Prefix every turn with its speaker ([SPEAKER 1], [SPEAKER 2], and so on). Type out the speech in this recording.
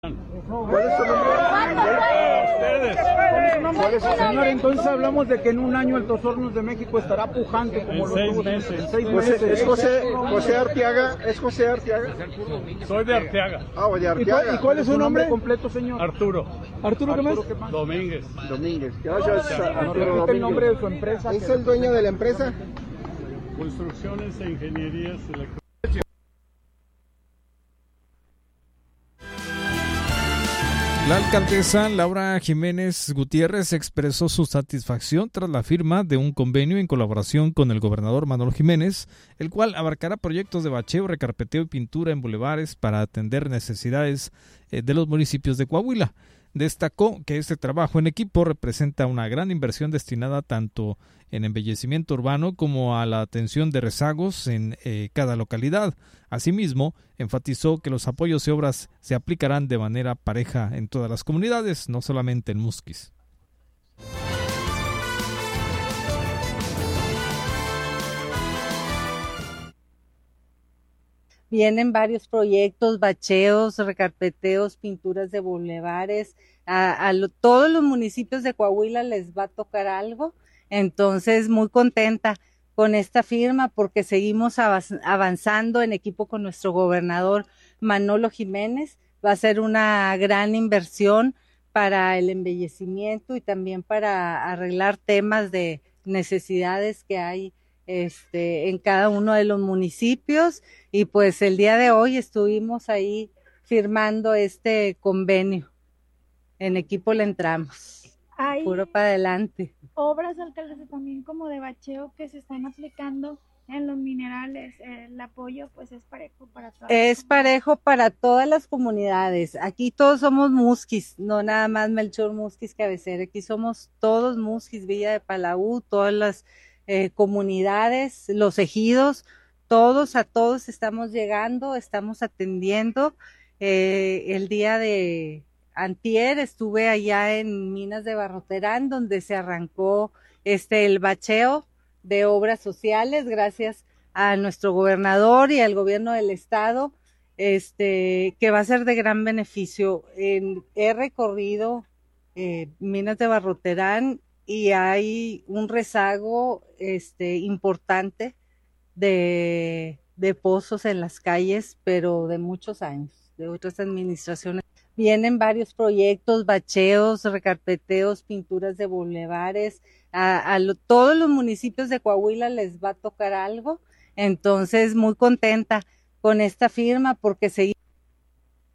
[SPEAKER 1] ¿Cuál es su nombre? ¿Cuál es su señor? Entonces hablamos de que en un año el Dos Hornos de México estará pujante como lo tuvo en 6 meses.
[SPEAKER 2] ¿Es José Arteaga? ¿Es José Arteaga?
[SPEAKER 3] Soy de Arteaga.
[SPEAKER 2] Ah, de Arteaga.
[SPEAKER 1] ¿Y cuál es su nombre completo, señor?
[SPEAKER 3] Arturo.
[SPEAKER 1] ¿Arturo qué más?
[SPEAKER 3] Domínguez.
[SPEAKER 2] Domínguez. Gracias, Arturo
[SPEAKER 1] Repite el
[SPEAKER 2] Domínguez.
[SPEAKER 1] nombre de su empresa.
[SPEAKER 2] ¿Es el dueño de la empresa?
[SPEAKER 3] Construcciones e Ingenierías Electrónicas.
[SPEAKER 4] La alcaldesa Laura Jiménez Gutiérrez expresó su satisfacción tras la firma de un convenio en colaboración con el gobernador Manolo Jiménez, el cual abarcará proyectos de bacheo, recarpeteo y pintura en bulevares para atender necesidades de los municipios de Coahuila. Destacó que este trabajo en equipo representa una gran inversión destinada tanto en embellecimiento urbano como a la atención de rezagos en cada localidad. Asimismo, enfatizó que los apoyos y obras se aplicarán de manera pareja en todas las comunidades, no solamente en Musquis.
[SPEAKER 5] Vienen varios proyectos, bacheos, recarpeteos, pinturas de bulevares. Todos los municipios de Coahuila les va a tocar algo. Entonces, muy contenta con esta firma porque seguimos avanzando en equipo con nuestro gobernador Manolo Jiménez. Va a ser una gran inversión para el embellecimiento y también para arreglar temas de necesidades que hay en cada uno de los municipios, y pues el día de hoy estuvimos ahí firmando este convenio. En equipo le entramos.
[SPEAKER 6] Hay
[SPEAKER 5] puro para adelante.
[SPEAKER 6] Obras, alcaldesa, también como de bacheo que se están aplicando en los minerales. El apoyo pues es parejo para todas.
[SPEAKER 5] Es parejo para todas las comunidades. Aquí todos somos musquis, no nada más Melchor Musquis Cabecera. Aquí somos todos musquis, Villa de Palau, todas las comunidades, los ejidos, a todos estamos llegando, estamos atendiendo. El día de antier estuve allá en Minas de Barroterán, donde se arrancó el bacheo de obras sociales, gracias a nuestro gobernador y al gobierno del estado, que va a ser de gran beneficio. He recorrido Minas de Barroterán y hay un rezago importante de pozos en las calles, pero de muchos años, de otras administraciones. Vienen varios proyectos, bacheos, recarpeteos, pinturas de bulevares. Todos los municipios de Coahuila les va a tocar algo. Entonces, muy contenta con esta firma porque seguimos